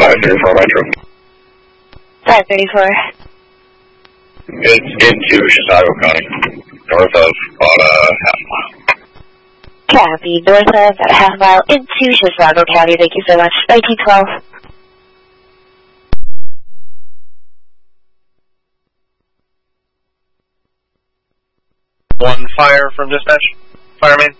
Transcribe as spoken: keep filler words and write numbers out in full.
five thirty-four Metro. five thirty-four. It's into Chisago County, north of about a half mile. Copy, north of about a half mile into Chisago County. Thank you so much. nineteen twelve. One fire from dispatch. Fireman.